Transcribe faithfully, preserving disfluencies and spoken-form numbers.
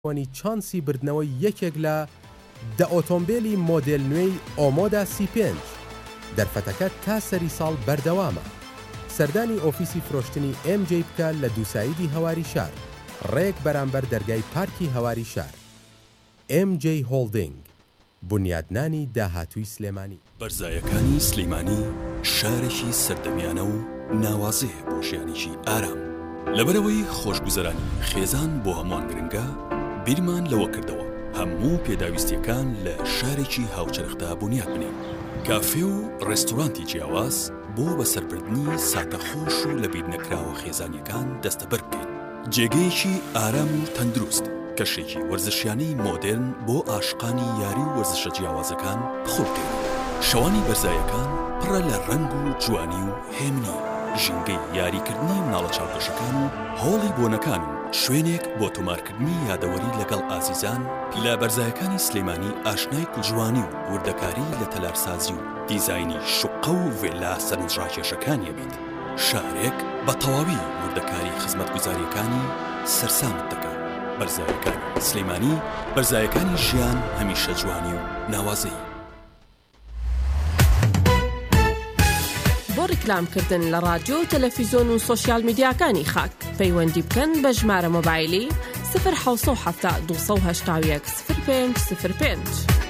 وانی چانسی بردنەوەی یەکێک لە دە ئۆتۆمبیلی مۆدێل نوێی ئۆمۆدا سی پێنج دەرفەتەکە تا سەری ساڵ بەردەوامە. سەردانی ئۆفیسی فرۆشتنی ئێم جێی بکە لە دووسایدی هەواری شار، ڕێک بەرامبەر دەرگای پارکی هەواری شار. ئێم جێی هۆڵدینگ، بنیادنانی داهاتووی سلێمانی. بەرزایەکانی سلێمانی شارێکی سەردەمیانە و ناوازەیە بۆ ژیانێکی ئارام. لەبەرەوەی خۆشگوزەرانی خێزان بۆ هەمووان گرنگە، بیرمان لەوە کردەوە هەموو پێداویستیەکان لە شارێکی هاوچەرخدا بنیاد بنێن. کافێ و ڕێستۆرانتی جیاواز بۆ بەسەربردنی ساتەخۆش و لەبیر نەکراوە خێزانیەکان دەستەبەر بکەین. جێگەیەکی ئارام و تەندروست، کەشێکی وەرزشیانەی مۆدرن بۆ عاشقانی یاری و وەرزشە جیاوازەکان بخۆ بکەین. شەوانی بەرزایەکان پڕە لە ڕەنگ و جوانی و هێمنی، ژینگەی یاریکردنی مناڵە چاوپۆشەکان و هۆڵی بۆنەکان و شوێنێک بۆ تۆمارکردنی یادەوەری لەگەڵ ئازیزان لە بەرزایەکانی سلێمانی ئاشنای کوڵجوانی و وردەکاری لە تەلارسازی و دیزاینی شوقە و ڤێلا سەرنجڕاکێشەکانیە بێت. شارێک بە تەواوی وردەکاری خزمەتگوزاریەکانی سەرسامت دەکات. بەرزایەکانی سلێمانی، بەرزایەکانی ژیان هەمیشە جوانی و ناوازەی. بۆ ڕیکلامکردن لە ڕادیۆ و تەلەڤیزۆن و سۆشیال میدیاکانی خاک پەیوەندی بکەن بە ژمارە مۆبایلی سفر حەوت سەد و هەفتە دووسەد و هەشتا و یەک سفر پێنج سفر پێنج.